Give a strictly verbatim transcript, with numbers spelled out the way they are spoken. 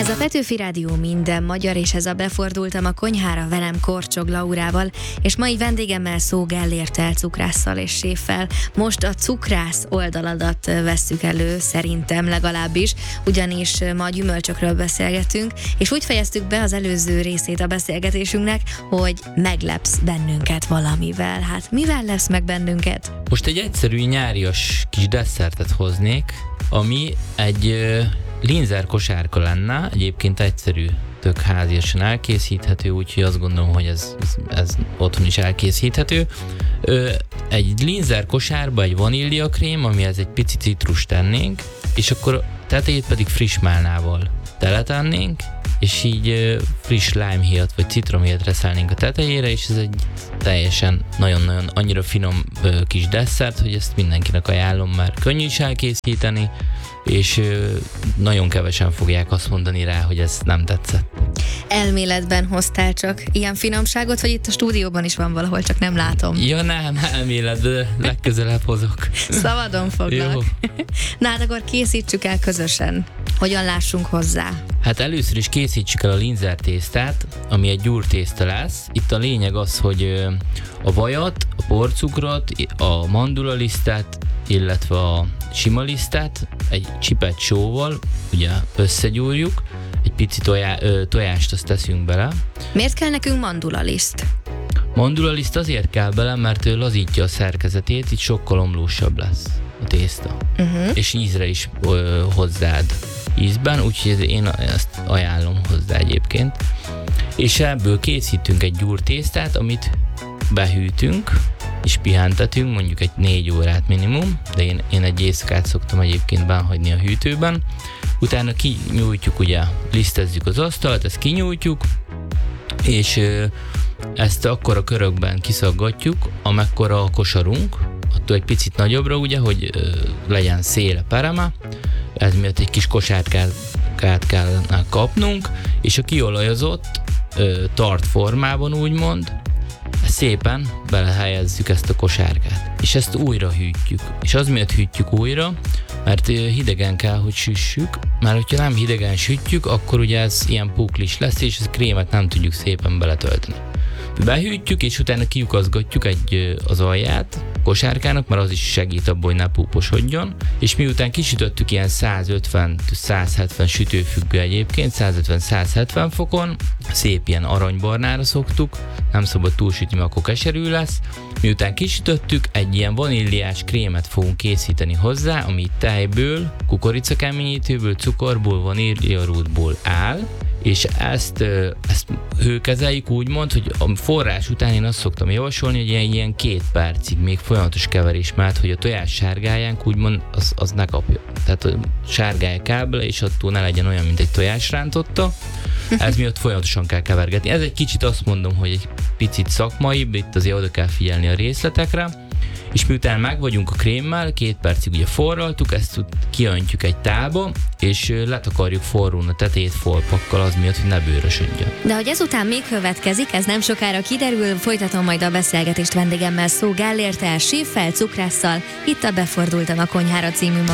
a Petőfi Rádió minden magyar, és ez a Befordultam a konyhára velem Korcsog Laurával, és mai vendégemmel Szó Gellérttel, cukrásszal és séffel. Most a cukrász oldaladat vesszük elő, szerintem legalábbis, ugyanis ma a gyümölcsökről beszélgetünk, és úgy fejeztük be az előző részét a beszélgetésünknek, hogy meglepsz bennünket valamivel. Hát mivel lesz meg bennünket? Most egy egyszerű nyárias kis desszertet hoznék, ami egy linzer kosárka lenne, egyébként egyszerű, tök háziasan elkészíthető, úgyhogy azt gondolom, hogy ez, ez, ez otthon is elkészíthető. Ö, egy linzer kosárba egy vaníliakrém, amihez egy pici citrust tennénk, és akkor tetejét pedig friss málnával teletennénk, és így friss limehéjat vagy citromhéjat reszelnénk a tetejére, és ez egy teljesen nagyon-nagyon annyira finom kis desszert, hogy ezt mindenkinek ajánlom, mert könnyű is elkészíteni, és nagyon kevesen fogják azt mondani rá, hogy ez nem tetszett. Elméletben hoztál csak ilyen finomságot, vagy itt a stúdióban is van valahol, csak nem látom? Ja nem, elméletben legközelebb hozok. Szabadon foglak. Jó. Na hát akkor készítsük el közösen. Hogyan lássunk hozzá? Hát először is készítsük el a linzer tésztát, ami egy gyúrtészta lesz. Itt a lényeg az, hogy a vajat, a porcukrot, a mandulalisztet, illetve a sima lisztet egy csipet sóval ugye összegyúrjuk, egy pici tojá, ö, tojást azt teszünk bele. Miért kell nekünk mandulaliszt? Mandulaliszt azért kell bele, mert ő lazítja a szerkezetét, így sokkal omlósabb lesz a tészta. Uh-huh. És ízre is ö, hozzád ízben, úgyhogy én ezt ajánlom hozzá egyébként. És ebből készítünk egy gyúrtésztát, amit behűtünk, és pihentetünk, mondjuk egy négy órát minimum, de én, én egy éjszakát szoktam egyébként bennhagyni a hűtőben. Utána kinyújtjuk, ugye, lisztezzük az asztalt, ezt kinyújtjuk, és ö, ezt akkor a körökben kiszaggatjuk, amekkora a kosarunk, attól egy picit nagyobbra, ugye, hogy ö, legyen széle, pereme, ez miatt egy kis kosárkát kell kapnunk, és a kiolajozott ö, tart formában úgymond, szépen belehelyezzük ezt a kosárkát, és ezt újra hűtjük. És az miatt hűtjük újra, mert hidegen kell, hogy süssük, mert hogyha nem hidegen sütjük, akkor ugye ez ilyen puklis lesz, és a krémet nem tudjuk szépen beletölteni. Behűtjük, és utána kiukaszgatjuk egy, az alját a kosárkának, mert az is segít abban, hogy ne púposodjon, és miután kisütöttük ilyen száz ötven száz hetven sütőfüggő egyébként, száz ötven száz hetven fokon, szép ilyen aranybarnára szoktuk, nem szabad túlsütni, mert akkor keserű lesz. Miután kisütöttük, egy ilyen vaníliás krémet fogunk készíteni hozzá, ami tejből, kukoricakeményítőből, cukorból, vaníliarútból áll, és ezt, ezt hőkezeljük úgymond, hogy a forrás után én azt szoktam javasolni, hogy ilyen, ilyen két percig még folyamatos keverés mellett, hogy a tojás sárgájánk úgymond az, az ne kapja. Tehát sárgálja kell bele, és attól ne legyen olyan, mint egy tojásrántotta. Ez miatt folyamatosan kell kevergetni. Ez egy kicsit azt mondom, hogy egy picit szakmaibb, itt azért oda kell figyelni a részletekre. És miután meg vagyunk a krémmel, két percig ugye forraltuk, ezt kiöntjük egy tálba, és letakarjuk forrón a tetejét folpakkal, az miatt, hogy ne bőrösödjön. De hogy ezután még következik, ez nem sokára kiderül, folytatom majd a beszélgetést vendégemmel, Szó Gellérttel, séffel, cukrásszal, itt a Befordultam a konyhára című